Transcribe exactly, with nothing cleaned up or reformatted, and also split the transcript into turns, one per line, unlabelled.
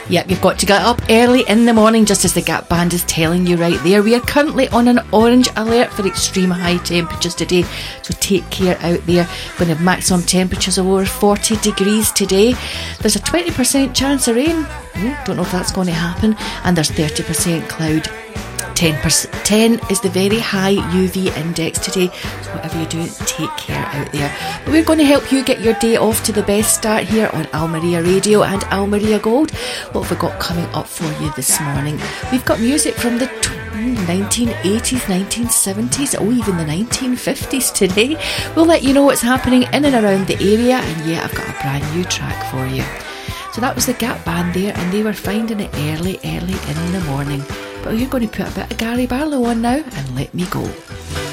Yep, you've got to get up early in the morning, just as the Gap Band is telling you right there. We are currently on an orange alert for extreme high temperatures today, so take care out there. We're going to have maximum temperatures of over forty degrees today. There's a twenty percent chance of rain. Ooh, don't know if that's going to happen. And there's thirty percent cloud. ten percent, ten is the very high U V index today, so whatever you do, take care out there. But we're going to help you get your day off to the best start here on Almeria Radio and Almeria Gold. What have we got coming up for you this morning? We've got music from the nineteen eighties, nineteen seventies, oh even the nineteen fifties today. We'll let you know what's happening in and around the area, and yeah, I've got a brand new track for you. So that was the Gap Band there, and they were finding it early, early in the morning. But you're going to put a bit of Gary Barlow on now, and Let Me Go.